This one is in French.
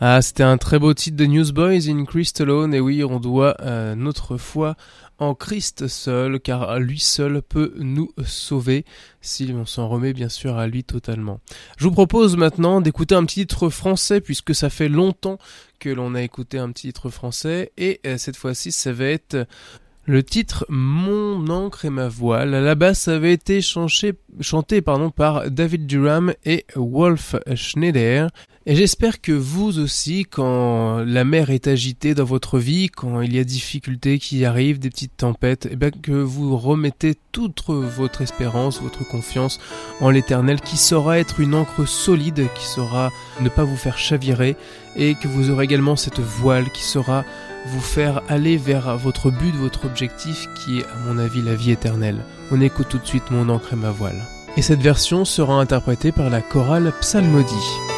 Ah, c'était un très beau titre de Newsboys in Christ Alone, et oui, on doit notre foi en Christ seul, car lui seul peut nous sauver, si on s'en remet bien sûr à lui totalement. Je vous propose maintenant d'écouter un petit titre français, puisque ça fait longtemps que l'on a écouté un petit titre français, et cette fois-ci ça va être le titre « Mon encre et ma voile ». À la base, ça avait été chanté par David Durham et Wolf Schneider. Et j'espère que vous aussi, quand la mer est agitée dans votre vie, quand il y a difficultés qui arrivent, des petites tempêtes, et bien que vous remettez toute votre espérance, votre confiance en l'Éternel, qui saura être une ancre solide, qui saura ne pas vous faire chavirer, et que vous aurez également cette voile qui saura vous faire aller vers votre but, votre objectif, qui est, à mon avis, la vie éternelle. On écoute tout de suite Mon encre et ma voile. Et cette version sera interprétée par la chorale Psalmodie.